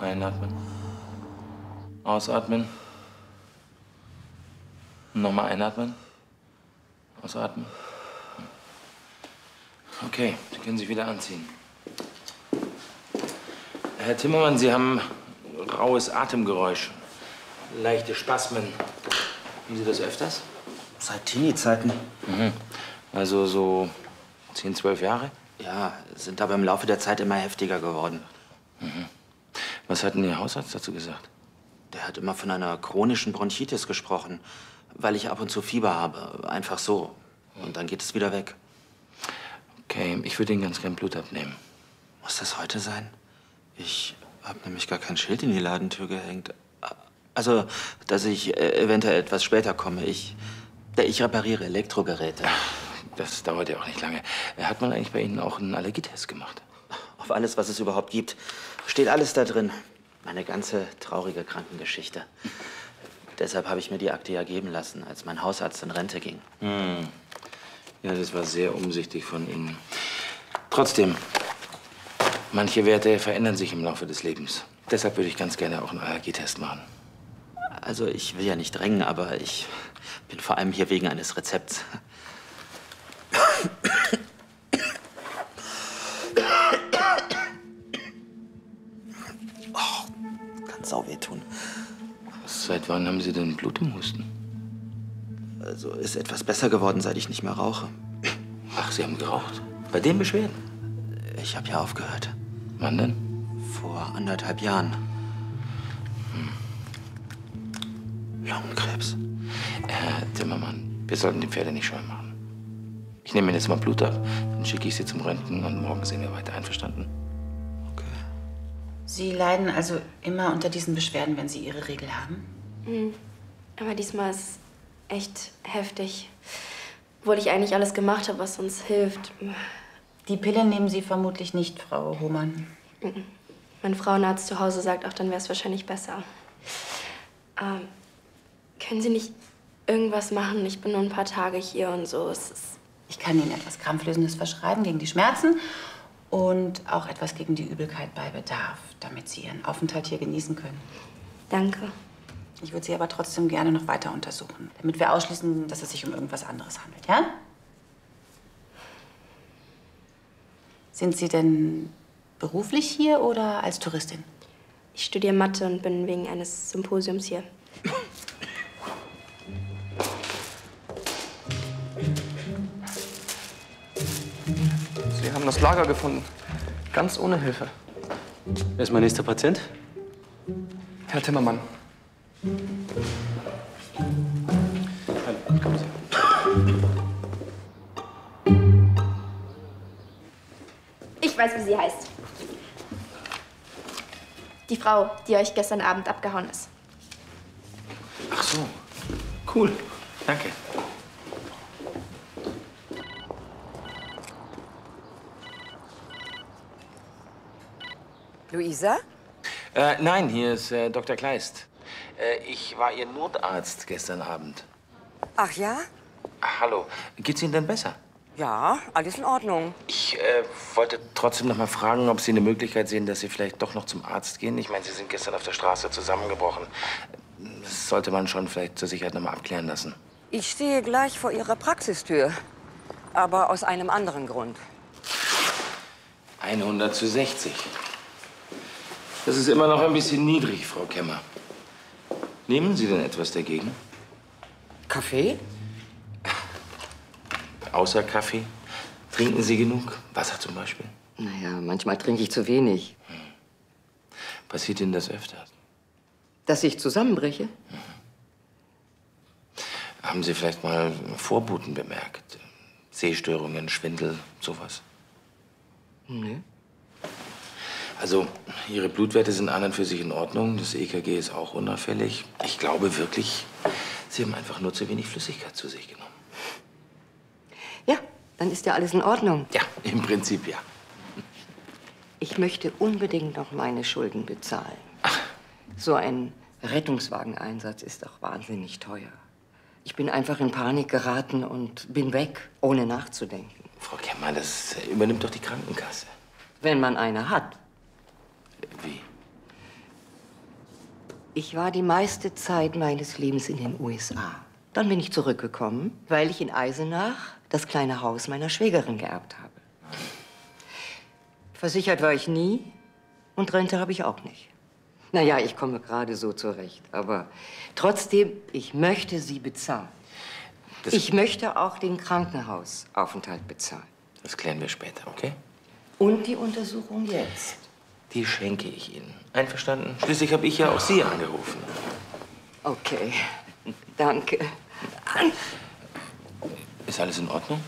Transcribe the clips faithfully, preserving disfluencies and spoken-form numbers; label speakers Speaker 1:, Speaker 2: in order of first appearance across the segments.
Speaker 1: Einatmen. Ausatmen. Nochmal einatmen. Ausatmen. Okay, Sie können sich wieder anziehen. Herr Timmermann, Sie haben raues Atemgeräusch, leichte Spasmen. Haben Sie das öfters?
Speaker 2: Seit Teenie-Zeiten.
Speaker 1: Mhm. Also so zehn, zwölf Jahre?
Speaker 2: Ja, sind aber im Laufe der Zeit immer heftiger geworden.
Speaker 1: Mhm. Was hat denn Ihr Hausarzt dazu gesagt?
Speaker 2: Der hat immer von einer chronischen Bronchitis gesprochen, weil ich ab und zu Fieber habe. Einfach so. Und dann geht es wieder weg.
Speaker 1: Okay, ich würde Ihnen ganz gern Blut abnehmen.
Speaker 2: Muss das heute sein? Ich habe nämlich gar kein Schild in die Ladentür gehängt. Also, dass ich äh, eventuell etwas später komme. Ich, ich repariere Elektrogeräte.
Speaker 1: Das dauert ja auch nicht lange. Hat man eigentlich bei Ihnen auch einen Allergietest gemacht?
Speaker 2: Auf alles, was es überhaupt gibt. Steht alles da drin. Meine ganze traurige Krankengeschichte. Deshalb habe ich mir die Akte ja geben lassen, als mein Hausarzt in Rente ging.
Speaker 1: Hm. Ja, das war sehr umsichtig von Ihnen. Trotzdem, manche Werte verändern sich im Laufe des Lebens. Deshalb würde ich ganz gerne auch einen Allergietest machen.
Speaker 2: Also, ich will ja nicht drängen, aber ich bin vor allem hier wegen eines Rezepts. Oh, kann sau weh tun.
Speaker 1: Seit wann haben Sie denn Blut im Husten?
Speaker 2: Also, ist etwas besser geworden, seit ich nicht mehr rauche.
Speaker 1: Ach, Sie haben geraucht? Bei den Beschwerden?
Speaker 2: Ich habe ja aufgehört.
Speaker 1: Wann denn?
Speaker 2: Vor anderthalb Jahren.
Speaker 1: Hm.
Speaker 2: Lungenkrebs.
Speaker 1: Herr Timmermann, wir sollten die Pferde nicht scheu machen. Ich nehme Ihnen jetzt mal Blut ab, dann schicke ich Sie zum Röntgen und morgen sehen wir weiter. Einverstanden?
Speaker 2: Okay.
Speaker 3: Sie leiden also immer unter diesen Beschwerden, wenn Sie Ihre Regel haben?
Speaker 4: Mhm. Aber diesmal ist es echt heftig. Obwohl ich eigentlich alles gemacht habe, was uns hilft.
Speaker 3: Die Pille nehmen Sie vermutlich nicht, Frau Hohmann.
Speaker 4: Mhm. Mein Frauenarzt zu Hause sagt auch, dann wäre es wahrscheinlich besser. Ähm, können Sie nicht irgendwas machen? Ich bin nur ein paar Tage hier und so. Es ist
Speaker 3: Ich kann Ihnen etwas Krampflösendes verschreiben gegen die Schmerzen und auch etwas gegen die Übelkeit bei Bedarf, damit Sie Ihren Aufenthalt hier genießen können.
Speaker 4: Danke.
Speaker 3: Ich würde Sie aber trotzdem gerne noch weiter untersuchen, damit wir ausschließen, dass es sich um irgendwas anderes handelt, ja? Sind Sie denn beruflich hier oder als Touristin?
Speaker 4: Ich studiere Mathe und bin wegen eines Symposiums hier.
Speaker 5: Sie haben das Lager gefunden. Ganz ohne Hilfe.
Speaker 6: Wer ist mein nächster Patient?
Speaker 5: Herr Timmermann.
Speaker 6: Hallo, kommen Sie.
Speaker 4: Ich weiß, wie sie heißt. Die Frau, die euch gestern Abend abgehauen ist.
Speaker 1: Ach so, cool. Danke.
Speaker 7: Luisa?
Speaker 1: Äh, nein, hier ist äh, Doktor Kleist. Äh, ich war Ihr Notarzt gestern Abend.
Speaker 7: Ach ja?
Speaker 1: Ach, hallo. Geht's Ihnen denn besser?
Speaker 7: Ja, alles in Ordnung.
Speaker 1: Ich äh, wollte trotzdem noch mal fragen, ob Sie eine Möglichkeit sehen, dass Sie vielleicht doch noch zum Arzt gehen. Ich meine, Sie sind gestern auf der Straße zusammengebrochen. Das sollte man schon vielleicht zur Sicherheit noch mal abklären lassen.
Speaker 7: Ich stehe gleich vor Ihrer Praxistür. Aber aus einem anderen Grund.
Speaker 1: hundert zu sechzig. Das ist immer noch ein bisschen niedrig, Frau Kemmer. Nehmen Sie denn etwas dagegen?
Speaker 7: Kaffee?
Speaker 1: Außer Kaffee? Trinken Sie genug? Wasser zum Beispiel?
Speaker 7: Naja, manchmal trinke ich zu wenig.
Speaker 1: Hm. Passiert Ihnen das öfter?
Speaker 7: Dass ich zusammenbreche?
Speaker 1: Mhm. Haben Sie vielleicht mal Vorboten bemerkt? Sehstörungen, Schwindel, sowas?
Speaker 7: Nee.
Speaker 1: Also, Ihre Blutwerte sind an und für sich in Ordnung. Das E K G ist auch unauffällig. Ich glaube wirklich, Sie haben einfach nur zu wenig Flüssigkeit zu sich genommen.
Speaker 7: Ja, dann ist ja alles in Ordnung.
Speaker 1: Ja, im Prinzip ja.
Speaker 7: Ich möchte unbedingt noch meine Schulden bezahlen. Ach. So ein Rettungswageneinsatz ist doch wahnsinnig teuer. Ich bin einfach in Panik geraten und bin weg, ohne nachzudenken.
Speaker 1: Frau Kemmer, das übernimmt doch die Krankenkasse.
Speaker 7: Wenn man eine hat.
Speaker 1: Wie?
Speaker 7: Ich war die meiste Zeit meines Lebens in den U S A. Dann bin ich zurückgekommen, weil ich in Eisenach das kleine Haus meiner Schwägerin geerbt habe. Versichert war ich nie und Rente habe ich auch nicht. Naja, ich komme gerade so zurecht, aber trotzdem, ich möchte sie bezahlen.
Speaker 1: Das,
Speaker 7: ich möchte auch den Krankenhausaufenthalt bezahlen.
Speaker 1: Das klären wir später, okay?
Speaker 7: Und die Untersuchung jetzt.
Speaker 1: Die schenke ich Ihnen. Einverstanden? Schließlich habe ich ja auch Sie angerufen.
Speaker 7: Okay, danke.
Speaker 1: Ist alles in Ordnung?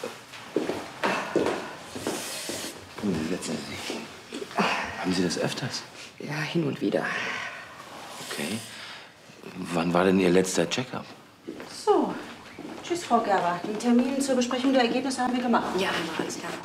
Speaker 1: Setzen Sie sich hin. Haben Sie das öfters?
Speaker 7: Ja, hin und wieder.
Speaker 1: Okay. Wann war denn Ihr letzter Check-up?
Speaker 8: So, tschüss, Frau Gerber. Die Termine zur Besprechung der Ergebnisse haben wir gemacht.
Speaker 4: Ja, alles klar.